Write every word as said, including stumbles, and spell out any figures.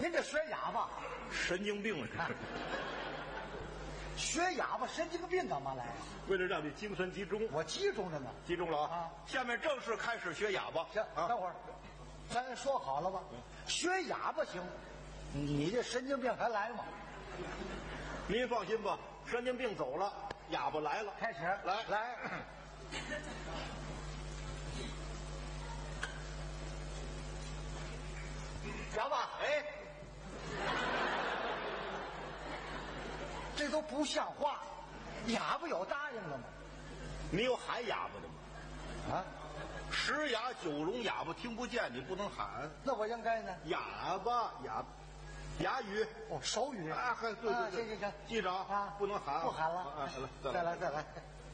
您这学哑巴， 神经病是。 学哑巴神经病干嘛来？ 为了让你精神集中， 我集中着呢。 集中了啊！ 啊下面正式开始学哑巴。 行， 啊， 等会儿，咱说好了吧？学哑巴行，你这神经病还来吗？ 您放心吧，神经病走了，哑巴来了。 开始， 来来。哑巴， 哎， 这都不像话！哑巴有答应了吗？ 你有喊哑巴的吗？ 啊， 十哑九聋，哑巴听不见，你不能喊。 那我应该呢？ 哑巴哑，哑语哦，手语啊，对对对， 啊行行行， 记着啊， 不能喊， 不喊了啊，来再来再来。